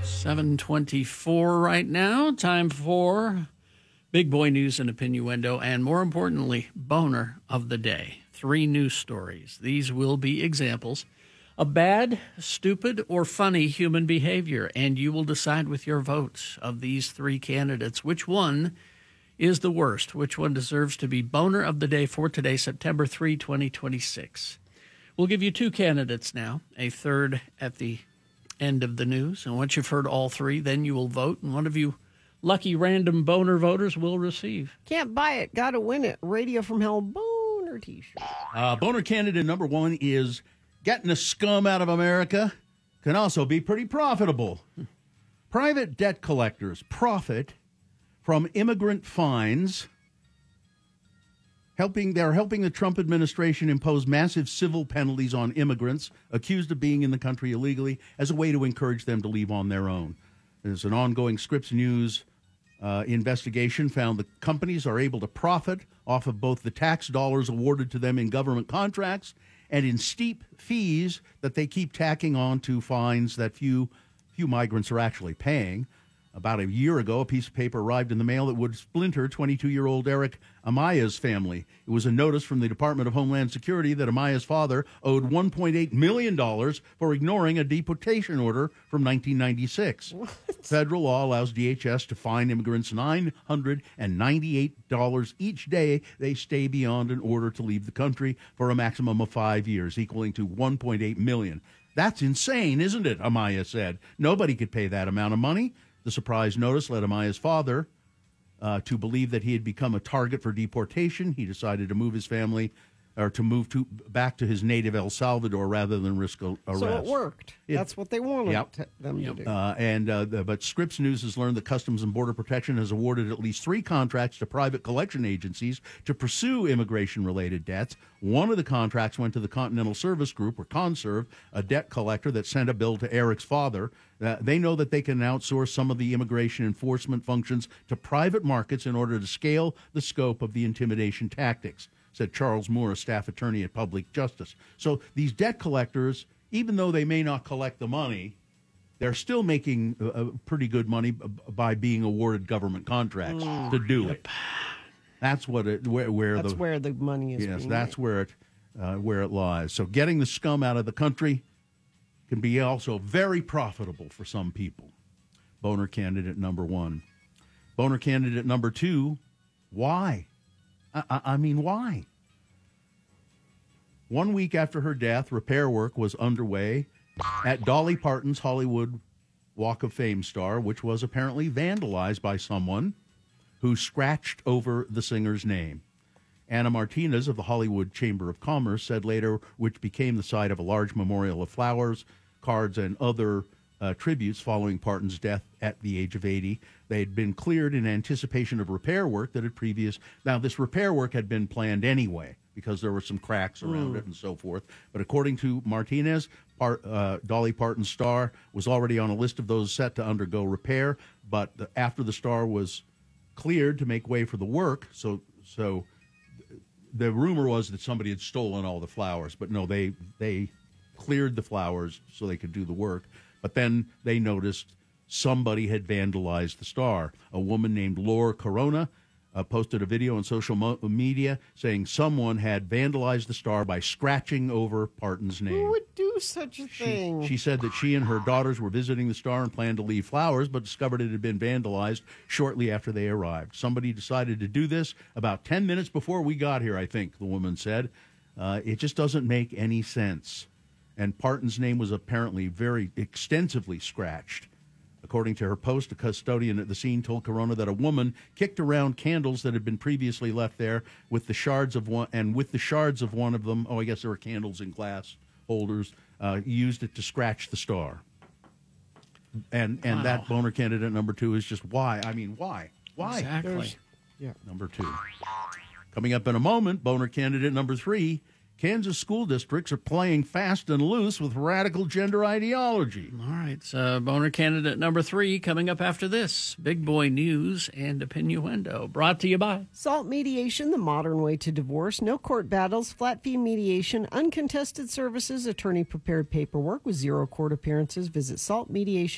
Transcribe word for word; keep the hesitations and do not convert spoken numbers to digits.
seven twenty-four right now. Time for Big Boy News and Opinioendo, and more importantly, Boner of the Day. Three news stories. These will be examples of bad, stupid, or funny human behavior, and you will decide with your votes of these three candidates which one is the worst, which one deserves to be Boner of the Day for today, September third, twenty twenty-six. We'll give you two candidates now, a third at the end of the news. And once you've heard all three, then you will vote, and one of you lucky random Boner voters will receive. Can't buy it, gotta win it. Radio from Hell Boner t-shirt. Uh, Boner candidate number one is getting the scum out of America can also be pretty profitable. Private debt collectors profit from immigrant fines. Helping, they're helping the Trump administration impose massive civil penalties on immigrants accused of being in the country illegally as a way to encourage them to leave on their own. There's an ongoing Scripps News uh, investigation found the companies are able to profit off of both the tax dollars awarded to them in government contracts and in steep fees that they keep tacking on to fines that few few migrants are actually paying. About a year ago, a piece of paper arrived in the mail that would splinter twenty-two-year-old Eric Amaya's family. It was a notice from the Department of Homeland Security that Amaya's father owed one point eight million dollars for ignoring a deportation order from nineteen ninety-six. What? Federal law allows D H S to fine immigrants nine hundred ninety-eight dollars each day they stay beyond an order to leave the country for a maximum of five years, equaling to one point eight million dollars. That's insane, isn't it? Amaya said. Nobody could pay that amount of money. The surprise notice led Amaya's father uh, to believe that he had become a target for deportation. He decided to move his family, or to move to back to his native El Salvador rather than risk a, arrest. So it worked. It, That's what they wanted yep. to, them yep. to do. Uh, and uh, the, but Scripps News has learned that Customs and Border Protection has awarded at least three contracts to private collection agencies to pursue immigration-related debts. One of the contracts went to the Continental Service Group, or Conserve, a debt collector that sent a bill to Eric's father. Uh, they know that they can outsource some of the immigration enforcement functions to private markets in order to scale the scope of the intimidation tactics, said Charles Moore, a staff attorney at Public Justice. So these debt collectors, even though they may not collect the money, they're still making uh, pretty good money by being awarded government contracts mm. to do yep. it. That's what it where, where that's the where the money is. Yes, being that's made. where it uh, where it lies. So getting the scum out of the country can be also very profitable for some people. Boner candidate number one. Boner candidate number two. Why? I, I, I mean, why? One week after her death, repair work was underway at Dolly Parton's Hollywood Walk of Fame star, which was apparently vandalized by someone who scratched over the singer's name. Anna Martinez of the Hollywood Chamber of Commerce said later, which became the site of a large memorial of flowers, cards, and other uh, tributes following Parton's death at the age of eighty. They had been cleared in anticipation of repair work that had previous... Now, this repair work had been planned anyway because there were some cracks around mm. it and so forth. But according to Martinez, Part, uh, Dolly Parton's star was already on a list of those set to undergo repair. But the, after the star was cleared to make way for the work, so so the rumor was that somebody had stolen all the flowers. But no, they they cleared the flowers so they could do the work. But then they noticed somebody had vandalized the star. A woman named Laura Corona uh, posted a video on social mo- media saying someone had vandalized the star by scratching over Parton's name. Who would do such a She, thing? she said that she and her daughters were visiting the star and planned to leave flowers, but discovered it had been vandalized shortly after they arrived. Somebody decided to do this about ten minutes before we got here, I think, the woman said. Uh, it just doesn't make any sense. And Parton's name was apparently very extensively scratched. According to her post, a custodian at the scene told Corona that a woman kicked around candles that had been previously left there with the shards of one, and with the shards of one of them, oh, I guess there were candles in glass holders, uh, used it to scratch the star. And and wow. that Boner candidate number two is just why? I mean, why? Why? Exactly. There's, yeah. Number two. Coming up in a moment, Boner candidate number three. Kansas school districts are playing fast and loose with radical gender ideology. All right, so Boner candidate number three coming up after this. Big Boy News and Opinioendo, brought to you by Salt Mediation, the modern way to divorce. No court battles, flat fee mediation, uncontested services, attorney-prepared paperwork with zero court appearances. Visit salt mediation.